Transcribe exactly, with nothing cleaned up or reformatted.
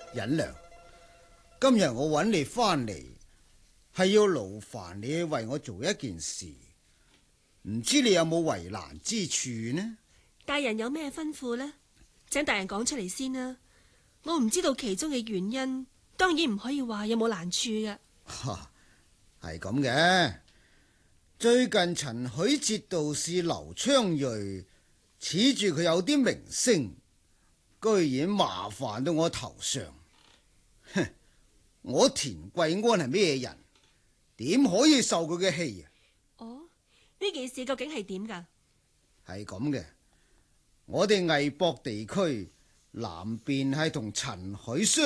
忍良，今日我揾你翻嚟，係要勞煩你為我做一件事，唔知你有冇為難之處呢？ 大人有咩吩咐呢？請大人講出嚟先啦。我唔知道其中嘅原因，當然唔可以話有冇難處嘅。 哈，係咁嘅。最近陳許哲道士劉昌銳恃住佢有啲名聲，居然麻煩到我頭上。哼，我田貴安係咩人？點可以受佢嘅氣啊？ 哦，呢件事究竟係點噶？ 係咁嘅，我哋魏博地區南邊係同陳許相